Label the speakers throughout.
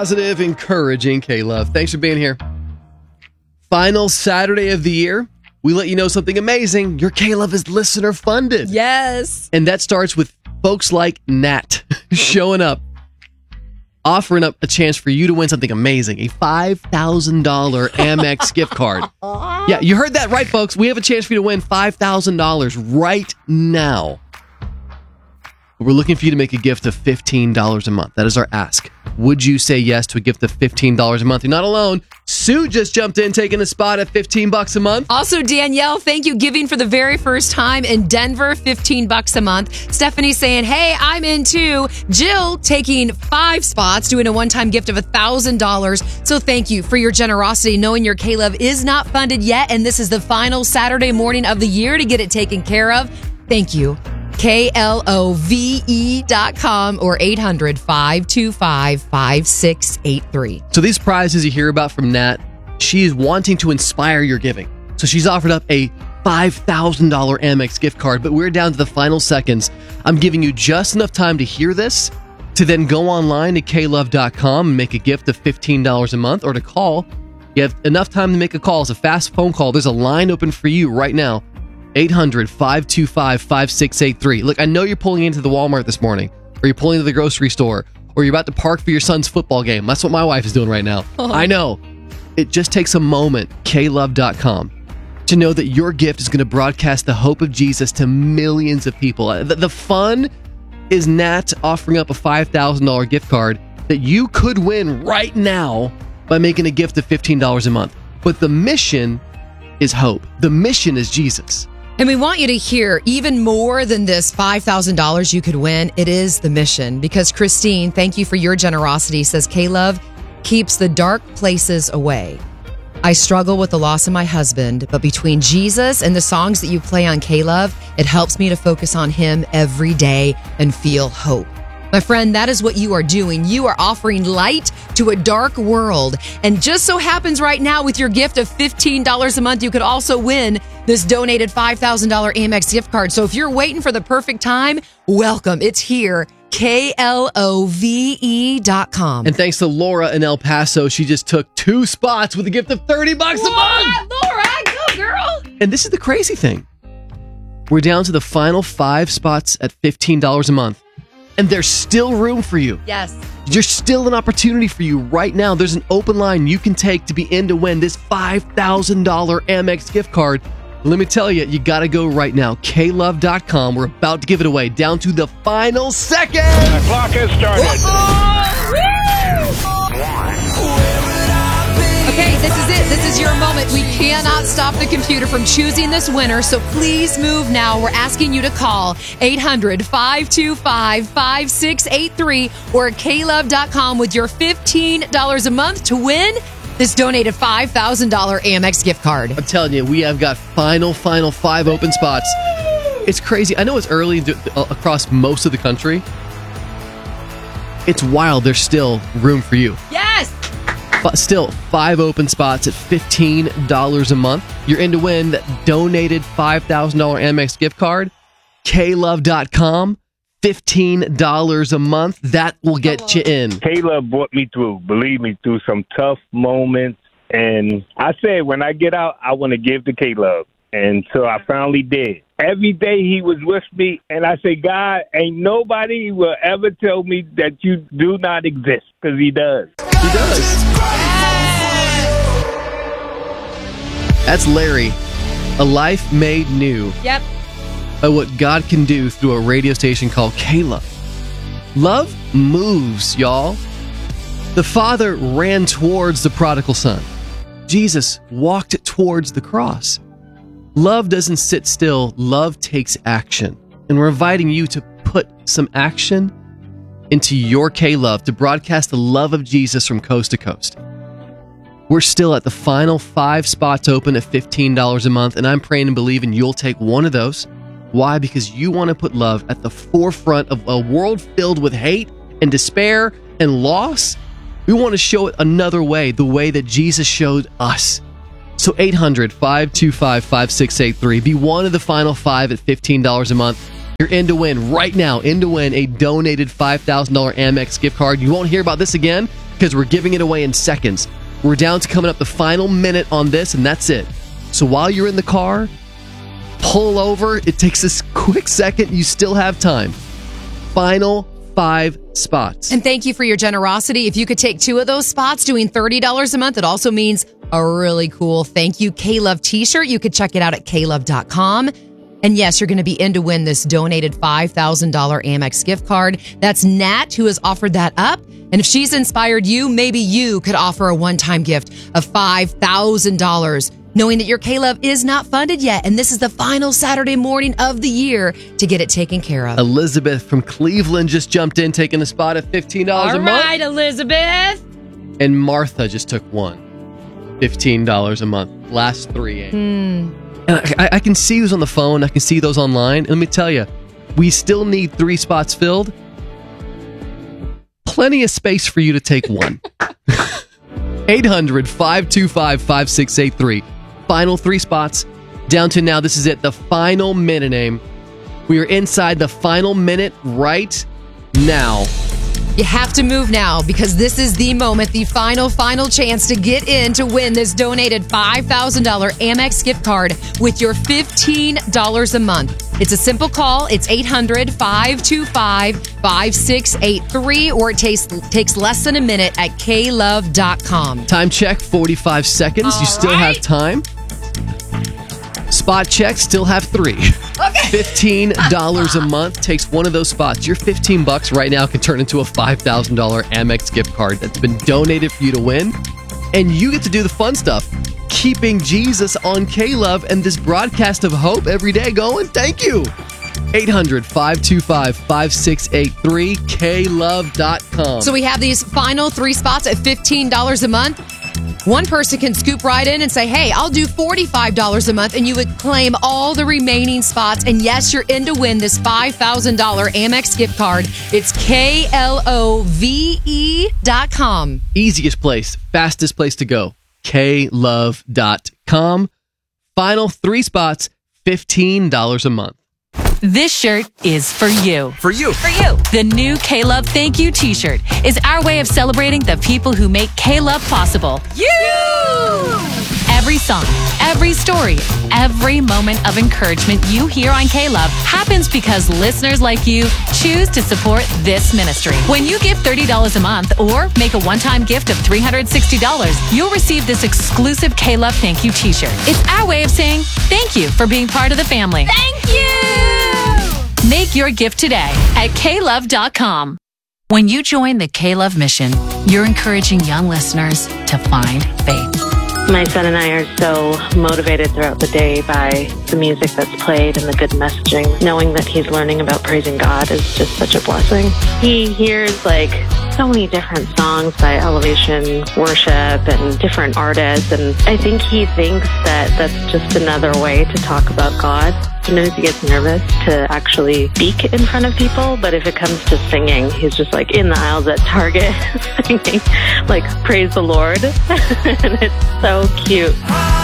Speaker 1: positive, encouraging K-Love. Thanks for being here. Final Saturday of the year. We let you know something amazing. Your K-Love is listener funded.
Speaker 2: Yes.
Speaker 1: And that starts with folks like Nat showing up, offering up a chance for you to win something amazing, a $5,000 Amex gift card. Yeah, you heard that right, folks. We have a chance for you to win $5,000 right now. We're looking for you to make a gift of $15 a month. That is our ask. Would you say yes to a gift of $15 a month? You're not alone. Sue just jumped in, taking a spot at $15 a month.
Speaker 2: Also, Danielle, thank you, giving for the very first time in Denver, $15 a month. Stephanie saying, hey, I'm in too. Jill taking 5 spots, doing a one-time gift of $1,000. So thank you for your generosity, knowing your K-Love is not funded yet, and this is the final Saturday morning of the year to get it taken care of. Thank you. KLOVE.com or 800-525-5683.
Speaker 1: So these prizes you hear about from Nat, she is wanting to inspire your giving. So she's offered up a $5,000 Amex gift card, but we're down to the final seconds. I'm giving you just enough time to hear this, to then go online to klove.com and make a gift of $15 a month, or to call. You have enough time to make a call. It's a fast phone call. There's a line open for you right now. 800-525-5683. Look, I know you're pulling into the Walmart this morning, or you're pulling into the grocery store, or you're about to park for your son's football game. That's what my wife is doing right now. Oh. I know. It just takes a moment, klove.com, to know that your gift is going to broadcast the hope of Jesus to millions of people. The fun is Nat offering up a $5,000 gift card that you could win right now by making a gift of $15 a month. But the mission is hope. The mission is Jesus.
Speaker 2: And we want you to hear even more than this $5,000 you could win. It is the mission, because Christine, thank you for your generosity, says K-Love keeps the dark places away. I struggle with the loss of my husband, but between Jesus and the songs that you play on K-Love, it helps me to focus on him every day and feel hope. My friend, that is what you are doing. You are offering light to a dark world. And just so happens right now with your gift of $15 a month, you could also win this donated $5,000 Amex gift card. So if you're waiting for the perfect time, welcome. It's here. KLOVE.com.
Speaker 1: And thanks to Laura in El Paso, she just took 2 spots with a gift of $30 a month.
Speaker 2: Laura, go girl.
Speaker 1: And this is the crazy thing. We're down to the final 5 spots at $15 a month. And there's still room for you.
Speaker 2: Yes.
Speaker 1: There's still an opportunity for you right now. There's an open line you can take to be in to win this $5,000 Amex gift card. Let me tell you, you got to go right now. klove.com. We're about to give it away down to the final second.
Speaker 3: The clock has started.
Speaker 2: Okay, this is it. This is your moment. We cannot stop the computer from choosing this winner, so please move now. We're asking you to call 800-525-5683 or klove.com with your $15 a month to win this donated $5,000 Amex gift card.
Speaker 1: I'm telling you, we have got final 5 open spots. It's crazy. I know it's early across most of the country. It's wild. There's still room for you.
Speaker 2: Yes!
Speaker 1: But still, 5 open spots at $15 a month. You're in to win that donated $5,000 Amex gift card. klove.com. $15 a month. That will get you in.
Speaker 3: K-Love brought me through, believe me, through some tough moments. And I said, when I get out, I want to give to K-Love. And so I finally did. Every day he was with me, and I said, God, ain't nobody will ever tell me that you do not exist, because he does.
Speaker 1: He does. That's Larry. A life made new.
Speaker 2: Yep.
Speaker 1: By what God can do through a radio station called K-Love. Love moves, y'all. The Father ran towards the prodigal son. Jesus walked towards the cross. Love doesn't sit still. Love takes action. And we're inviting you to put some action into your K-Love to broadcast the love of Jesus from coast to coast. We're still at the final 5 spots open at $15 a month, and I'm praying and believing you'll take one of those. Why? Because you want to put love at the forefront of a world filled with hate and despair and loss. We want to show it another way, the way that Jesus showed us. So 800-525-5683. Be one of the final 5 at $15 a month. You're in to win right now, in to win a donated $5,000 Amex gift card. You won't hear about this again because we're giving it away in seconds. We're down to coming up the final minute on this, and that's it. So while you're in the car, pull over. It takes a quick second. You still have time. Final 5 spots.
Speaker 2: And thank you for your generosity. If you could take 2 of those spots doing $30 a month, it also means a really cool thank you K-Love t-shirt. You could check it out at klove.com. And yes, you're going to be in to win this donated $5,000 Amex gift card. That's Nat who has offered that up. And if she's inspired you, maybe you could offer a one-time gift of $5,000, knowing that your K-Love is not funded yet. And this is the final Saturday morning of the year to get it taken care of.
Speaker 1: Elizabeth from Cleveland just jumped in, taking a spot at $15 a month.
Speaker 2: All right, Elizabeth.
Speaker 1: And Martha just took one. $15 a month. Last 3 And I can see who's on the phone. I can see those online. And let me tell you, we still need 3 spots filled. Plenty of space for you to take one. 800-525-5683. Final 3 spots. Down to now, this is it. The final minute name. We are inside the final minute right now.
Speaker 2: You have to move now because this is the moment, the final chance to get in to win this donated $5,000 Amex gift card with your $15 a month. It's a simple call. It's 800-525-5683, or it takes less than a minute at klove.com.
Speaker 1: Time check, 45 seconds. You still have time. Spot check, still have 3.
Speaker 2: Okay.
Speaker 1: $15 a month takes one of those spots. Your $15 right now can turn into a $5,000 Amex gift card that's been donated for you to win. And you get to do the fun stuff. Keeping Jesus on K-Love and this broadcast of hope every day going. Thank you. 800-525-5683, klove.com.
Speaker 2: So we have these final 3 spots at $15 a month. One person can scoop right in and say, hey, I'll do $45 a month, and you would claim all the remaining spots. And yes, you're in to win this $5,000 Amex gift card. It's KLOVE.com.
Speaker 1: Easiest place, fastest place to go. klove.com. Final 3 spots, $15 a month.
Speaker 4: This shirt is for you.
Speaker 5: For you.
Speaker 4: For you. The new K-Love Thank You t-shirt is our way of celebrating the people who make K-Love possible. You! Every song, every story, every moment of encouragement you hear on K-Love happens because listeners like you choose to support this ministry. When you give $30 a month or make a one-time gift of $360, you'll receive this exclusive K-Love Thank You t-shirt. It's our way of saying thank you for being part of the family. Thank you! Make your gift today at klove.com. When you join the K-Love mission, you're encouraging young listeners to find faith.
Speaker 6: My son and I are so motivated throughout the day by the music that's played and the good messaging. Knowing that he's learning about praising God is just such a blessing. He hears so many different songs by Elevation Worship and different artists, and I think he thinks that that's just another way to talk about God. Sometimes he gets nervous to actually speak in front of people, but if it comes to singing, he's just in the aisles at Target singing, praise the Lord. And it's so cute.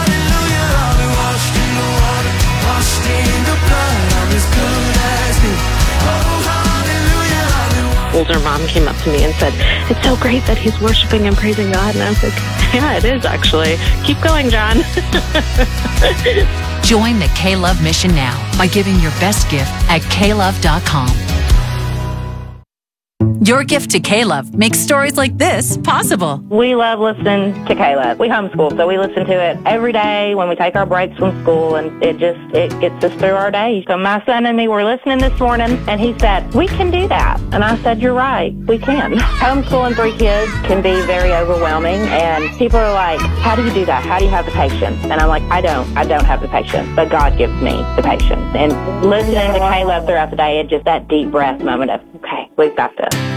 Speaker 6: Older mom came up to me and said, it's so great that he's worshiping and praising God. And I was like, yeah, it is actually. Keep going, John.
Speaker 4: Join the K-Love mission now by giving your best gift at klove.com. Your gift to K-Love makes stories like this possible.
Speaker 7: We love listening to K-Love. We homeschool, so we listen to it every day when we take our breaks from school, and it gets us through our day. So my son and me were listening this morning, and he said, we can do that. And I said, you're right, we can. Homeschooling 3 kids can be very overwhelming, and people are like, how do you do that? How do you have the patience? And I'm like, I don't have the patience, but God gives me the patience. And listening to K-Love throughout the day, it's just that deep breath moment of, okay, we've got this.